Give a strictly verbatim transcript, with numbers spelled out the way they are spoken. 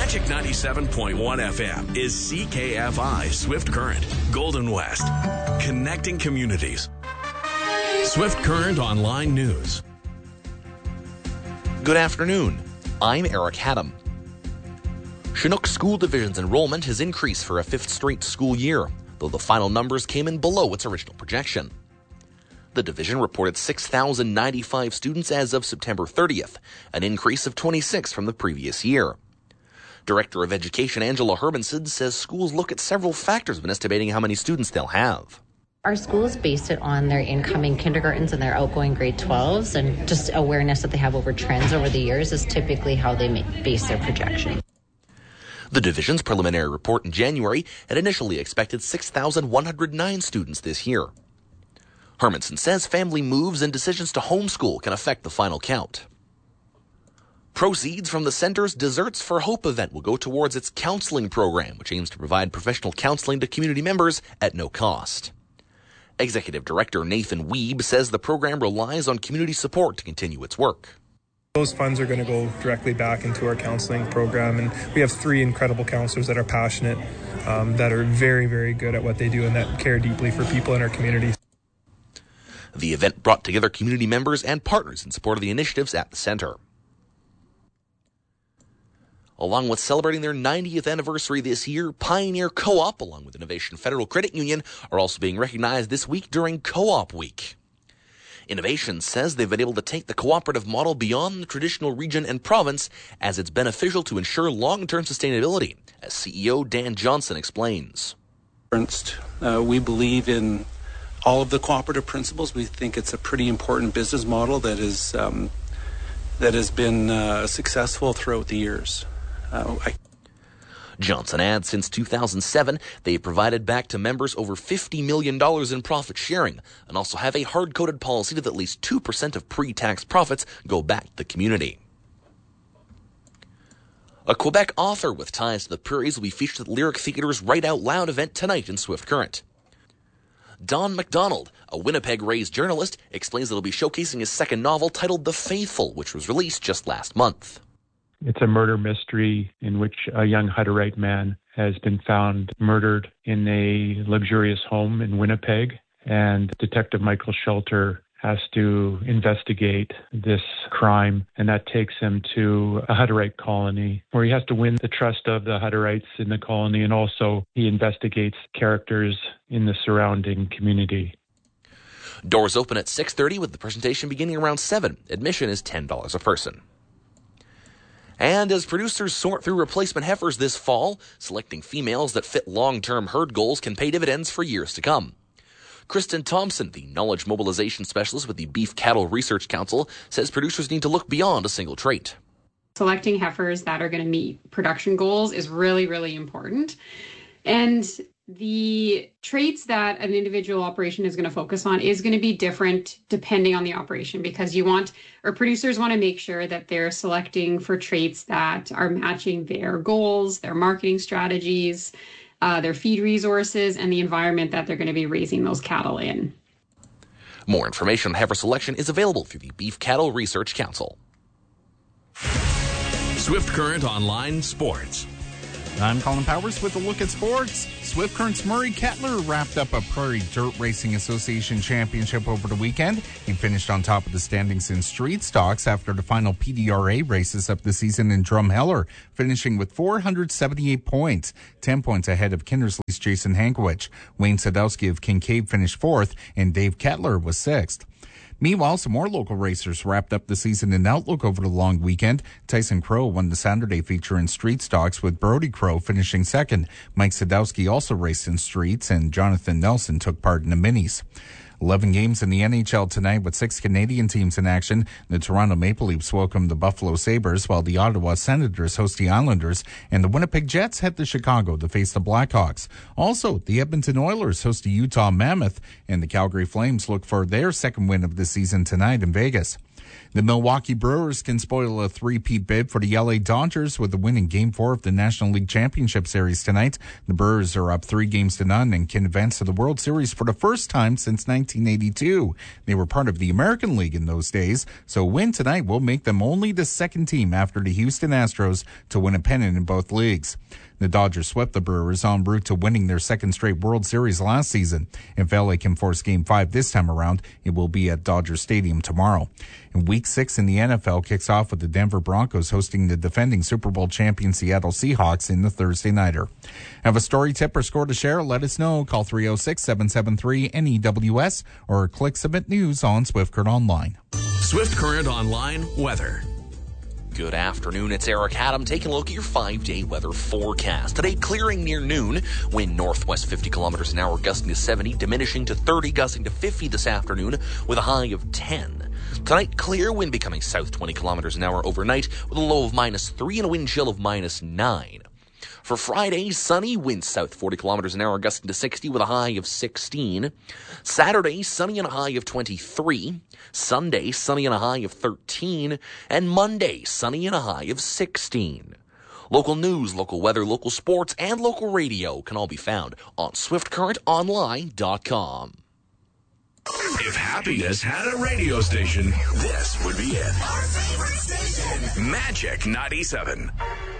Magic ninety-seven point one F M is C K F I Swift Current, Golden West. Connecting communities. Swift Current Online News. Good afternoon. I'm Eric Haddam. Chinook School Division's enrollment has increased for a fifth straight school year, though the final numbers came in below its original projection. The division reported six thousand ninety-five students as of September thirtieth, an increase of twenty-six from the previous year. Director of Education Angela Hermanson says schools look at several factors when estimating how many students they'll have. Our schools base it on their incoming kindergartens and their outgoing grade twelves, and just awareness that they have over trends over the years is typically how they make, base their projection. The division's preliminary report in January had initially expected six thousand one hundred nine students this year. Hermanson says family moves and decisions to homeschool can affect the final count. Proceeds from the center's Desserts for Hope event will go towards its counseling program, which aims to provide professional counseling to community members at no cost. Executive Director Nathan Wiebe says the program relies on community support to continue its work. Those funds are going to go directly back into our counseling program, and we have three incredible counselors that are passionate, um, that are very, very good at what they do and that care deeply for people in our community. The event brought together community members and partners in support of the initiatives at the center. Along with celebrating their ninetieth anniversary this year, Pioneer Co-op, along with Innovation Federal Credit Union, are also being recognized this week during Co-op Week. Innovation says they've been able to take the cooperative model beyond the traditional region and province as it's beneficial to ensure long-term sustainability, as C E O Dan Johnson explains. Uh, we believe in all of the cooperative principles. We think it's a pretty important business model that is um, that has been uh, successful throughout the years. Uh, I- Johnson adds since two thousand seven, they have provided back to members over fifty million dollars in profit sharing and also have a hard-coded policy that at least two percent of pre-tax profits go back to the community. A Quebec author with ties to the Prairies will be featured at Lyric Theatre's Write Out Loud event tonight in Swift Current. Don MacDonald, a Winnipeg-raised journalist, explains that he'll be showcasing his second novel titled The Faithful, which was released just last month. It's a murder mystery in which a young Hutterite man has been found murdered in a luxurious home in Winnipeg, and Detective Michael Shelter has to investigate this crime, and that takes him to a Hutterite colony where he has to win the trust of the Hutterites in the colony, and also he investigates characters in the surrounding community. Doors open at six thirty with the presentation beginning around seven. Admission is ten dollars a person. And as producers sort through replacement heifers this fall, selecting females that fit long-term herd goals can pay dividends for years to come. Kristen Thompson, the knowledge mobilization specialist with the Beef Cattle Research Council, says producers need to look beyond a single trait. Selecting heifers that are going to meet production goals is really, really important. And the traits that an individual operation is going to focus on is going to be different depending on the operation, because you want, or producers want to make sure that they're selecting for traits that are matching their goals, their marketing strategies, uh, their feed resources, and the environment that they're going to be raising those cattle in. More information on heifer selection is available through the Beef Cattle Research Council. Swift Current Online Sports. I'm Colin Powers with a look at sports. Swift Current's Murray Kettler wrapped up a Prairie Dirt Racing Association championship over the weekend. He finished on top of the standings in street stocks after the final P D R A races of the season in Drumheller, finishing with four hundred seventy-eight points, ten points ahead of Kindersley's Jason Hankiewicz. Wayne Sadowski of Kincaid finished fourth, and Dave Kettler was sixth. Meanwhile, some more local racers wrapped up the season in Outlook over the long weekend. Tyson Crow won the Saturday feature in street stocks, with Brody Crow finishing second. Mike Sadowski also raced in streets, and Jonathan Nelson took part in the minis. Eleven games in the N H L tonight with six Canadian teams in action. The Toronto Maple Leafs welcome the Buffalo Sabres, while the Ottawa Senators host the Islanders, and the Winnipeg Jets head to Chicago to face the Blackhawks. Also, the Edmonton Oilers host the Utah Mammoth, and the Calgary Flames look for their second win of the season tonight in Vegas. The Milwaukee Brewers can spoil a three-peat bid for the L A Dodgers with a win in Game four of the National League Championship Series tonight. The Brewers are up three games to none and can advance to the World Series for the first time since nineteen eighty-two. They were part of the American League in those days, so a win tonight will make them only the second team after the Houston Astros to win a pennant in both leagues. The Dodgers swept the Brewers en route to winning their second straight World Series last season. If L A can force Game five this time around, it will be at Dodger Stadium tomorrow. And Week six in the N F L kicks off with the Denver Broncos hosting the defending Super Bowl champion Seattle Seahawks in the Thursday Nighter. Have a story, tip, or score to share? Let us know. Call three oh six, seven seven three, N E W S or click Submit News on Swift Current Online. Swift Current Online weather. Good afternoon, it's Eric Adam taking a look at your five-day weather forecast. Today, clearing near noon, wind northwest fifty kilometers an hour, gusting to seventy, diminishing to thirty, gusting to fifty this afternoon with a high of ten. Tonight, clear, wind becoming south twenty kilometers an hour overnight with a low of minus three and a wind chill of minus nine. For Friday, sunny, wind south forty kilometers an hour, gusting to sixty with a high of sixteen. Saturday, sunny and a high of twenty-three. Sunday, sunny and a high of thirteen. And Monday, sunny and a high of sixteen. Local news, local weather, local sports, and local radio can all be found on swift current online dot com. If happiness had a radio station, this would be it. Our favorite station, Magic ninety-seven.